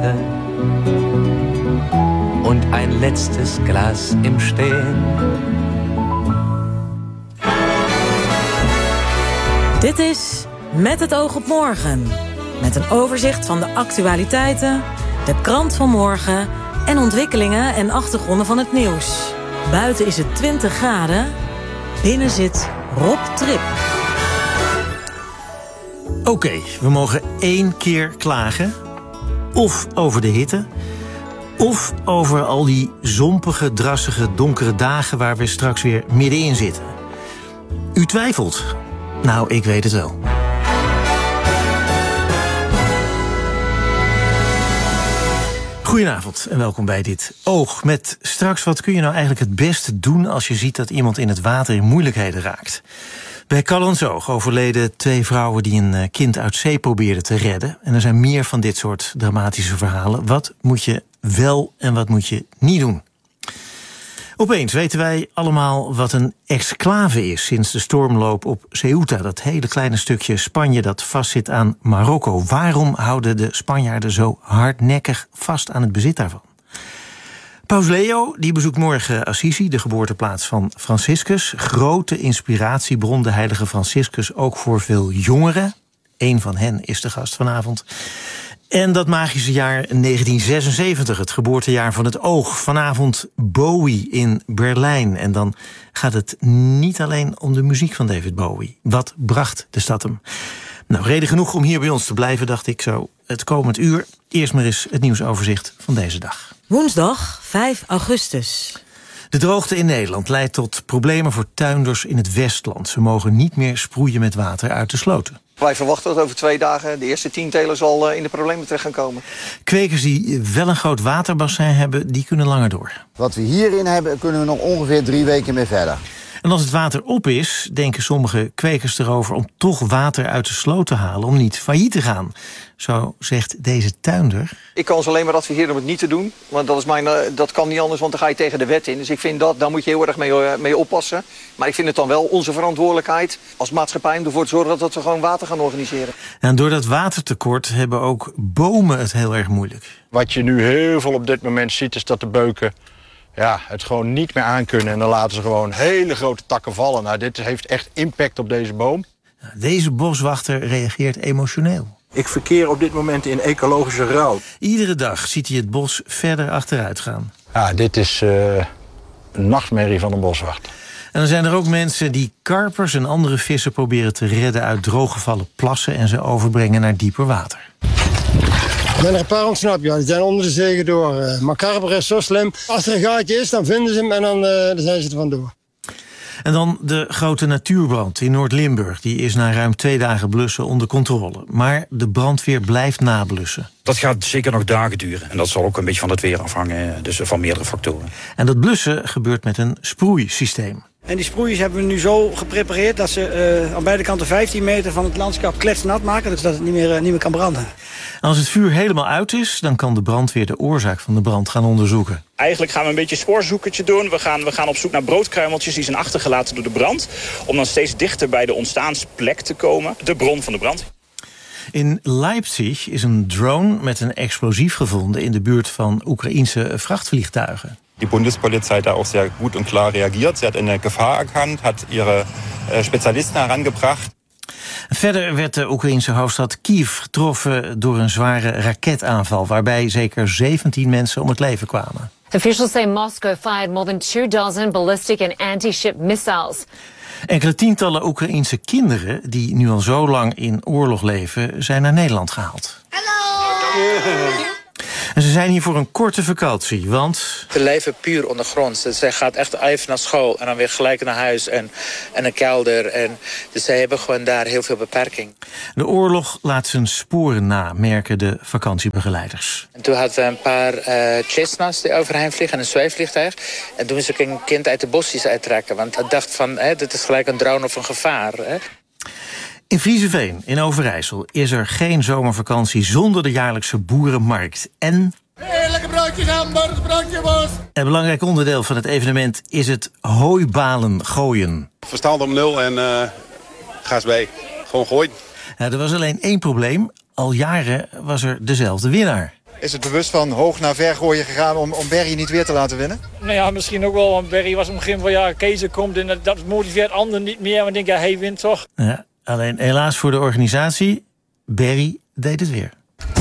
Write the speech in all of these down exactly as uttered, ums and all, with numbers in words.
Seite und ein letztes Glas im Stehen. Dit is Met het oog op morgen. Met een overzicht van de actualiteiten, de krant van morgen en ontwikkelingen en achtergronden van het nieuws. Buiten is het twintig graden. Binnen zit Rob Trip. Oké, okay, we mogen één keer klagen. Of over de hitte. Of over al die zompige, drassige, donkere dagen waar we straks weer middenin zitten. U twijfelt? Nou, ik weet het wel. Goedenavond en welkom bij Dit Oog. Met straks, wat kun je nou eigenlijk het beste doen als je ziet dat iemand in het water in moeilijkheden raakt? Bij Callantsoog overleden twee vrouwen die een kind uit zee probeerden te redden. En er zijn meer van dit soort dramatische verhalen. Wat moet je wel en wat moet je niet doen? Opeens weten wij allemaal wat een exclave is sinds de stormloop op Ceuta. Dat hele kleine stukje Spanje dat vastzit aan Marokko. Waarom houden de Spanjaarden zo hardnekkig vast aan het bezit daarvan? Paus Leo die bezoekt morgen Assisi, de geboorteplaats van Franciscus. Grote inspiratiebron, de heilige Franciscus, ook voor veel jongeren. Eén van hen is de gast vanavond. En dat magische jaar negentien zesenzeventig, het geboortejaar van het oog. Vanavond Bowie in Berlijn. En dan gaat het niet alleen om de muziek van David Bowie. Wat bracht de stad hem? Nou, reden genoeg om hier bij ons te blijven, dacht ik zo het komend uur. Eerst maar eens het nieuwsoverzicht van deze dag. Woensdag vijf augustus. De droogte in Nederland leidt tot problemen voor tuinders in het Westland. Ze mogen niet meer sproeien met water uit de sloten. Wij verwachten dat over twee dagen de eerste tientelers al in de problemen terecht gaan komen. Kwekers die wel een groot waterbassin hebben, die kunnen langer door. Wat we hierin hebben, kunnen we nog ongeveer drie weken mee verder. En als het water op is, denken sommige kwekers erover om toch water uit de sloot te halen om niet failliet te gaan. Zo zegt deze tuinder. Ik kan ze alleen maar adviseren om het niet te doen. Want dat, is mijn, dat kan niet anders, want dan ga je tegen de wet in. Dus ik vind dat, daar moet je heel erg mee, mee oppassen. Maar ik vind het dan wel onze verantwoordelijkheid als maatschappij om ervoor te zorgen dat we gewoon water gaan organiseren. En door dat watertekort hebben ook bomen het heel erg moeilijk. Wat je nu heel veel op dit moment ziet is dat de beuken ja, het gewoon niet meer aankunnen. En dan laten ze gewoon hele grote takken vallen. Nou, dit heeft echt impact op deze boom. Deze boswachter reageert emotioneel. Ik verkeer op dit moment in ecologische rouw. Iedere dag ziet hij het bos verder achteruit gaan. Ja, dit is uh, een nachtmerrie van een boswachter. En dan zijn er ook mensen die karpers en andere vissen proberen te redden uit drooggevallen plassen en ze overbrengen naar dieper water. Er zijn er een paar ontsnapt, ja. Die zijn onder de zee door. Maar karper is zo slim. Als er een gaatje is, dan vinden ze hem en dan, uh, dan zijn ze er vandoor. En dan de grote natuurbrand in Noord-Limburg. Die is na ruim twee dagen blussen onder controle. Maar de brandweer blijft nablussen. Dat gaat zeker nog dagen duren. En dat zal ook een beetje van het weer afhangen, dus van meerdere factoren. En dat blussen gebeurt met een sproeisysteem. En die sproeiers hebben we nu zo geprepareerd dat ze uh, aan beide kanten vijftien meter van het landschap kletsnat maken, zodat het niet meer, uh, niet meer kan branden. En als het vuur helemaal uit is, dan kan de brandweer de oorzaak van de brand gaan onderzoeken. Eigenlijk gaan we een beetje een spoorzoekertje doen. We gaan, we gaan op zoek naar broodkruimeltjes die zijn achtergelaten door de brand. Om dan steeds dichter bij de ontstaansplek te komen, de bron van de brand. In Leipzig is een drone met een explosief gevonden in de buurt van Oekraïense vrachtvliegtuigen. Die Bundespolizei hat da auch sehr gut und klar reagiert. Sie hat eine Gefahr erkannt, hat ihre Spezialisten herangebracht. Verder werd de Oekraïense hoofdstad Kiev getroffen door een zware raketaanval, waarbij zeker zeventien mensen om het leven kwamen. Officials say Moscow fired more than two dozen ballistic and anti-ship missiles. Enkele tientallen Oekraïense kinderen die nu al zo lang in oorlog leven, zijn naar Nederland gehaald. Hallo! En ze zijn hier voor een korte vakantie, want ze leven puur ondergronds. Zij gaat echt even naar school en dan weer gelijk naar huis en, en een kelder. En, dus zij hebben gewoon daar heel veel beperking. De oorlog laat zijn sporen na, merken de vakantiebegeleiders. En toen hadden we een paar uh, Cessna's die overheen vliegen en een zweefvliegtuig. En toen moest ik een kind uit de bosjes uittrekken. Want hij dacht van, hè, dit is gelijk een drone of een gevaar. Hè. In Vriezeveen, in Overijssel, is er geen zomervakantie zonder de jaarlijkse boerenmarkt. En heerlijke broodjes hamburgers, broodje worst. Een belangrijk onderdeel van het evenement is het hooibalen gooien. Verstand om nul en uh, ga eens bij. Gewoon gooien. Nou, er was alleen één probleem. Al jaren was er dezelfde winnaar. Is het bewust van hoog naar ver gooien gegaan om, om Berry niet weer te laten winnen? Nou ja, misschien ook wel, want Berry was op het begin van ja, Keizer komt en dat, dat motiveert anderen niet meer. Maar ik denk, ja, hij wint toch. Ja, alleen helaas voor de organisatie, Berry deed het weer.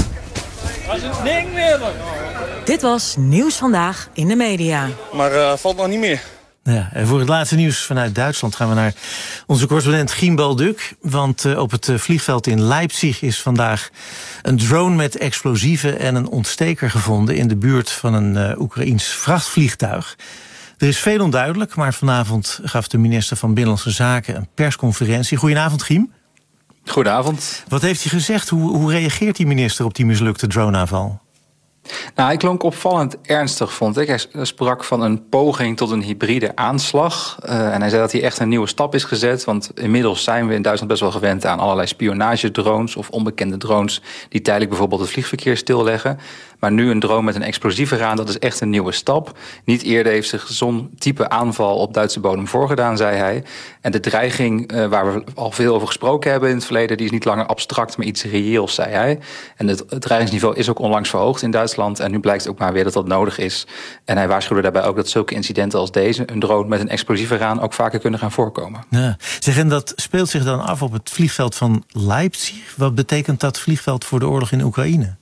Dat is een ding meer. Dit was Nieuws Vandaag in de media. Maar uh, valt nog niet meer. Ja, en voor het laatste nieuws vanuit Duitsland gaan we naar onze correspondent Giem Balduk. Want uh, op het uh, vliegveld in Leipzig is vandaag een drone met explosieven en een ontsteker gevonden in de buurt van een uh, Oekraïens vrachtvliegtuig. Er is veel onduidelijk, maar vanavond gaf de minister van Binnenlandse Zaken een persconferentie. Goedenavond, Giem. Goedenavond. Wat heeft hij gezegd? Hoe, hoe reageert die minister op die mislukte droneaanval? Nou, hij klonk opvallend ernstig, vond ik. Hij sprak van een poging tot een hybride aanslag. Uh, en hij zei dat hij echt een nieuwe stap is gezet. Want inmiddels zijn we in Duitsland best wel gewend aan allerlei spionagedrones of onbekende drones die tijdelijk bijvoorbeeld het vliegverkeer stilleggen. Maar nu een drone met een explosief eraan, dat is echt een nieuwe stap. Niet eerder heeft zich zo'n type aanval op Duitse bodem voorgedaan, zei hij. En de dreiging, uh, waar we al veel over gesproken hebben in het verleden, die is niet langer abstract, maar iets reëels, zei hij. En het, het dreigingsniveau is ook onlangs verhoogd in Duitsland. En nu blijkt ook maar weer dat dat nodig is. En hij waarschuwde daarbij ook dat zulke incidenten als deze, een drone met een explosief eraan, ook vaker kunnen gaan voorkomen. Ja. Zeg, en dat speelt zich dan af op het vliegveld van Leipzig. Wat betekent dat vliegveld voor de oorlog in Oekraïne?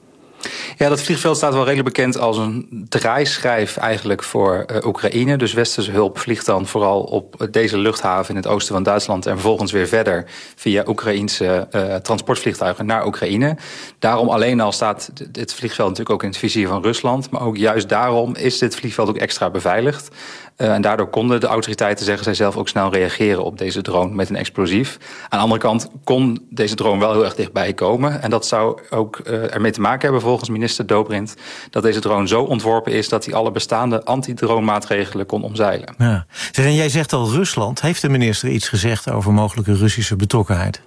Ja, dat vliegveld staat wel redelijk bekend als een draaischijf eigenlijk voor uh, Oekraïne. Dus westerse hulp vliegt dan vooral op deze luchthaven in het oosten van Duitsland en vervolgens weer verder via Oekraïense uh, transportvliegtuigen naar Oekraïne. Daarom alleen al staat dit vliegveld natuurlijk ook in het vizier van Rusland. Maar ook juist daarom is dit vliegveld ook extra beveiligd. Uh, en daardoor konden de autoriteiten, zeggen zij zelf, ook snel reageren op deze drone met een explosief. Aan de andere kant kon deze drone wel heel erg dichtbij komen. En dat zou ook uh, ermee te maken hebben, volgens minister Dobrindt, dat deze drone zo ontworpen is dat hij alle bestaande anti-drone-maatregelen kon omzeilen. Ja. Zeg, en jij zegt al Rusland. Heeft de minister iets gezegd over mogelijke Russische betrokkenheid?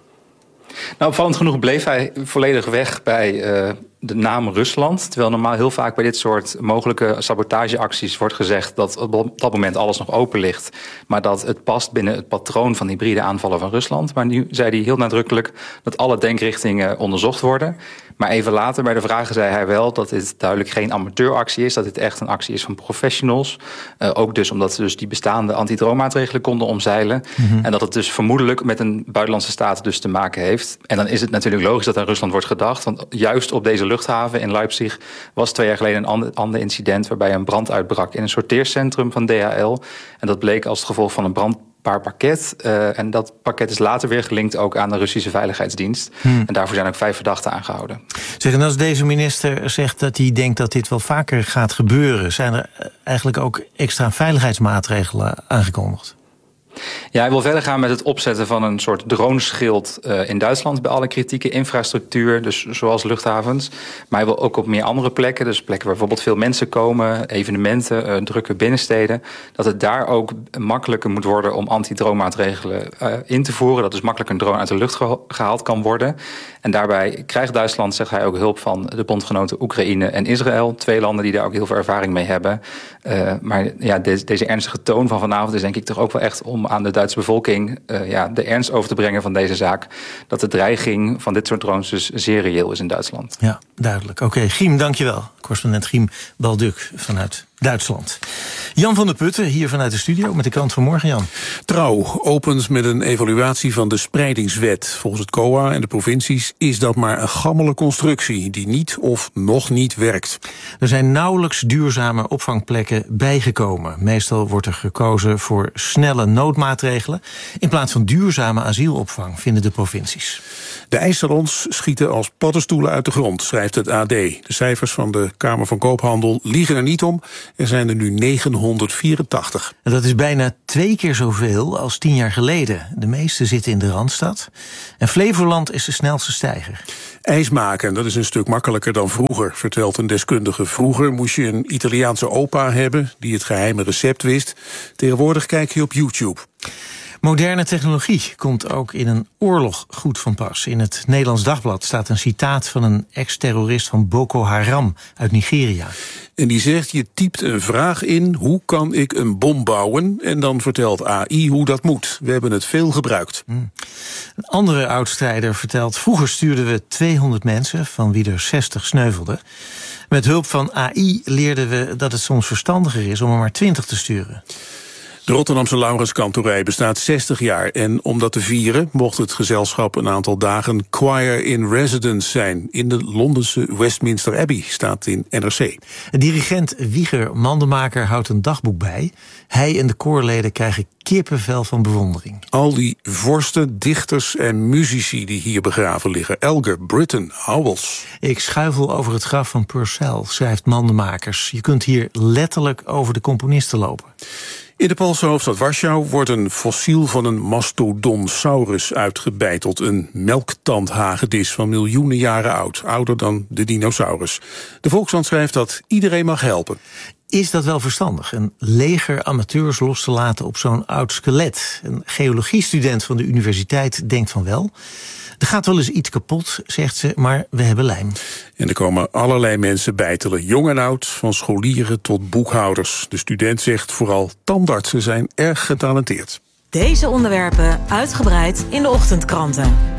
Nou, opvallend genoeg bleef hij volledig weg bij uh, de naam Rusland. Terwijl normaal heel vaak bij dit soort mogelijke sabotageacties wordt gezegd dat op dat moment alles nog open ligt. Maar dat het past binnen het patroon van hybride aanvallen van Rusland. Maar nu zei hij heel nadrukkelijk dat alle denkrichtingen onderzocht worden. Maar even later bij de vragen zei hij wel dat dit duidelijk geen amateuractie is. Dat dit echt een actie is van professionals. Uh, ook dus omdat ze dus die bestaande antidroommaatregelen konden omzeilen. Mm-hmm. En dat het dus vermoedelijk met een buitenlandse staat dus te maken heeft. En dan is het natuurlijk logisch dat aan Rusland wordt gedacht. Want juist op deze luchthaven in Leipzig was twee jaar geleden een ander, ander incident waarbij een brand uitbrak in een sorteercentrum van D H L. En dat bleek als het gevolg van een brandbaar pakket. Uh, en dat pakket is later weer gelinkt ook aan de Russische Veiligheidsdienst. Hmm. En daarvoor zijn ook vijf verdachten aangehouden. Zeg, en als deze minister zegt dat hij denkt dat dit wel vaker gaat gebeuren, zijn er eigenlijk ook extra veiligheidsmaatregelen aangekondigd? Ja, hij wil verder gaan met het opzetten van een soort droneschild uh, in Duitsland bij alle kritieke infrastructuur, dus zoals luchthavens. Maar hij wil ook op meer andere plekken, dus plekken waar bijvoorbeeld veel mensen komen, evenementen, uh, drukke binnensteden, dat het daar ook makkelijker moet worden om anti-drone-maatregelen uh, in te voeren. Dat dus makkelijk een drone uit de lucht geha- gehaald kan worden. En daarbij krijgt Duitsland, zegt hij, ook hulp van de bondgenoten Oekraïne en Israël. Twee landen die daar ook heel veel ervaring mee hebben. Uh, maar ja, deze, deze ernstige toon van vanavond is denk ik toch ook wel echt om aan de Duitse bevolking uh, ja, de ernst over te brengen van deze zaak. Dat de dreiging van dit soort drones dus zeer reëel is in Duitsland. Ja, duidelijk. Oké, okay, Giem, dankjewel. Correspondent Giem Balduk vanuit Duitsland. Jan van der Putten, hier vanuit de studio met de krant van morgen, Jan. Trouw opent met een evaluatie van de spreidingswet. Volgens het C O A en de provincies is dat maar een gammele constructie die niet of nog niet werkt. Er zijn nauwelijks duurzame opvangplekken bijgekomen. Meestal wordt er gekozen voor snelle noodmaatregelen in plaats van duurzame asielopvang, vinden de provincies. De ijssalons schieten als paddenstoelen uit de grond, schrijft het A D. De cijfers van de Kamer van Koophandel liegen er niet om. Er zijn er nu negenhonderdvierentachtig. En dat is bijna twee keer zoveel als tien jaar geleden. De meeste zitten in de Randstad. En Flevoland is de snelste stijger. Ijs maken, dat is een stuk makkelijker dan vroeger, vertelt een deskundige. Vroeger moest je een Italiaanse opa hebben die het geheime recept wist. Tegenwoordig kijk je op YouTube. Moderne technologie komt ook in een oorlog goed van pas. In het Nederlands Dagblad staat een citaat van een ex-terrorist van Boko Haram uit Nigeria. En die zegt, je typt een vraag in, hoe kan ik een bom bouwen? En dan vertelt A I hoe dat moet. We hebben het veel gebruikt. Hmm. Een andere oud-strijder vertelt, vroeger stuurden we tweehonderd mensen, van wie er zestig sneuvelden. Met hulp van A I leerden we dat het soms verstandiger is om er maar twintig te sturen. De Rotterdamse Laurenskantorij bestaat zestig jaar en om dat te vieren mocht het gezelschap een aantal dagen choir in residence zijn. In de Londense Westminster Abbey, staat in N R C. Dirigent Wieger Mandenmaker houdt een dagboek bij. Hij en de koorleden krijgen kippenvel van bewondering. Al die vorsten, dichters en muzici die hier begraven liggen. Elgar, Britten, Howells. Ik schuifel over het graf van Purcell, schrijft Mandenmakers. Je kunt hier letterlijk over de componisten lopen. In de Poolse hoofdstad Warschau wordt een fossiel van een mastodonsaurus uitgebeiteld. Een melktandhagedis van miljoenen jaren oud. Ouder dan de dinosaurus. De Volkskrant schrijft dat iedereen mag helpen. Is dat wel verstandig, een leger amateurs los te laten op zo'n oud skelet? Een geologiestudent van de universiteit denkt van wel. Er gaat wel eens iets kapot, zegt ze, maar we hebben lijm. En er komen allerlei mensen bijtelen, jong en oud, van scholieren tot boekhouders. De student zegt vooral tandartsen zijn erg getalenteerd. Deze onderwerpen uitgebreid in de ochtendkranten.